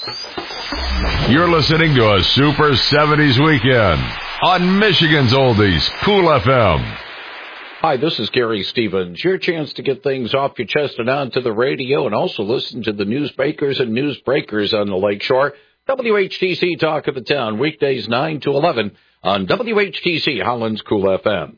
You're listening to a Super 70s weekend on Michigan's Oldies, Cool FM. Hi, this is Gary Stevens. Your chance to get things off your chest and onto the radio, and also listen to the newsmakers and newsbreakers on the Lakeshore. WHTC Talk of the Town, weekdays 9 to 11 on WHTC Holland's Cool FM.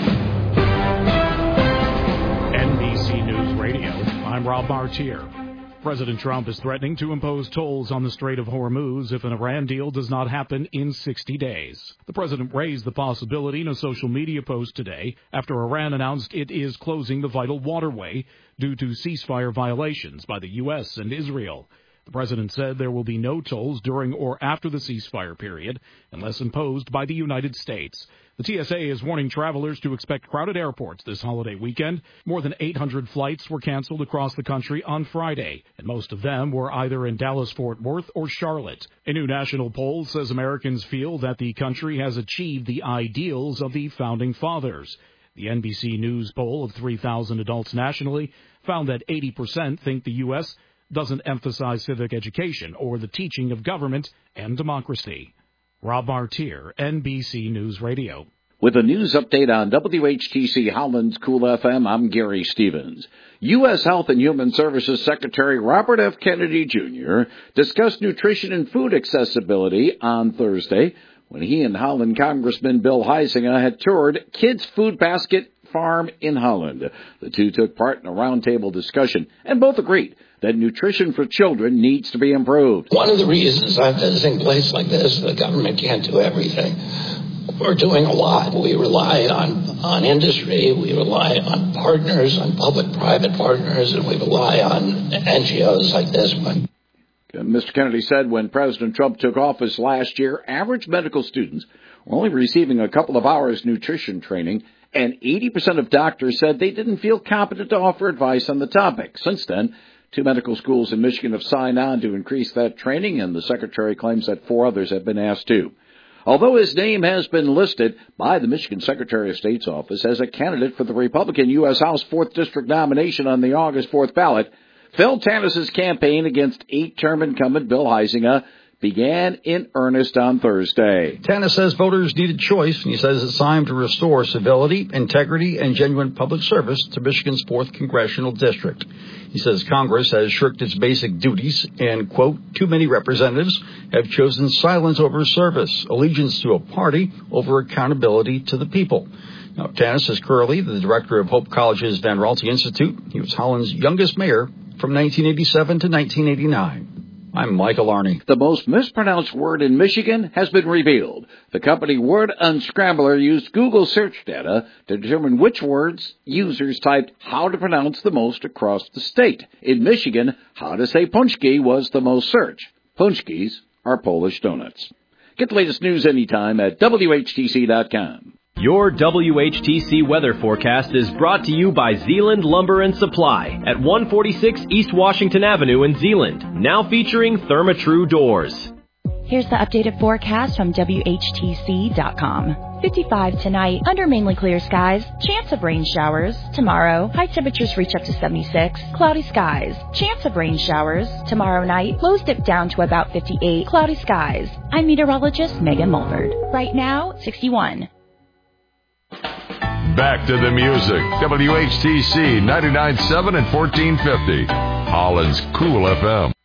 NBC News Radio, I'm Rob Martier. President Trump is threatening to impose tolls on the Strait of Hormuz if an Iran deal does not happen in 60 days. The president raised the possibility in a social media post today after Iran announced it is closing the vital waterway due to ceasefire violations by the U.S. and Israel. The president said there will be no tolls during or after the ceasefire period unless imposed by the United States. The TSA is warning travelers to expect crowded airports this holiday weekend. More than 800 flights were canceled across the country on Friday, and most of them were either in Dallas-Fort Worth or Charlotte. A new national poll says Americans feel that the country has achieved the ideals of the Founding Fathers. The NBC News poll of 3,000 adults nationally found that 80% think the U.S. doesn't emphasize civic education or the teaching of government and democracy. Rob Martier, NBC News Radio. With a news update on WHTC Holland's Cool FM, I'm Gary Stevens. U.S. Health and Human Services Secretary Robert F. Kennedy, Jr. discussed nutrition and food accessibility on Thursday when he and Holland Congressman Bill Huizenga had toured Kids Food Basket Farm in Holland. The two took part in a roundtable discussion and both agreed that nutrition for children needs to be improved. One of the reasons I'm visiting a place like this, the government can't do everything. We're doing a lot. We rely on industry, we rely on partners, on public-private partners, and we rely on NGOs like this one. Mr. Kennedy said when President Trump took office last year, average medical students were only receiving a couple of hours nutrition training, and 80% of doctors said they didn't feel competent to offer advice on the topic. Since then, 2 medical schools in Michigan have signed on to increase that training, and the Secretary claims that 4 others have been asked to. Although his name has been listed by the Michigan Secretary of State's office as a candidate for the Republican U.S. House 4th District nomination on the August 4th ballot, Phil Tanis's campaign against 8-term incumbent Bill Huizenga began in earnest on Thursday. Tanis says voters need a choice, and he says it's time to restore civility, integrity, and genuine public service to Michigan's 4th Congressional District. He says Congress has shirked its basic duties and, quote, too many representatives have chosen silence over service, allegiance to a party over accountability to the people. Now, Tanis is currently the director of Hope College's Van Raalte Institute. He was Holland's youngest mayor from 1987 to 1989. I'm Michael Arney. The most mispronounced word in Michigan has been revealed. The company Word Unscrambler used Google search data to determine which words users typed how to pronounce the most across the state. In Michigan, how to say punchki was the most searched. Punchkis are Polish donuts. Get the latest news anytime at WHTC.com. Your WHTC weather forecast is brought to you by Zeeland Lumber and Supply at 146 East Washington Avenue in Zeeland, now featuring Therma-Tru doors. Here's the updated forecast from WHTC.com. 55 tonight, under mainly clear skies, chance of rain showers. Tomorrow, high temperatures reach up to 76, cloudy skies. Chance of rain showers. Tomorrow night, lows dip down to about 58, cloudy skies. I'm meteorologist Megan Mulford. Right now, 61. Back to the music. WHTC 99.7 and 1450. Holland's Cool FM.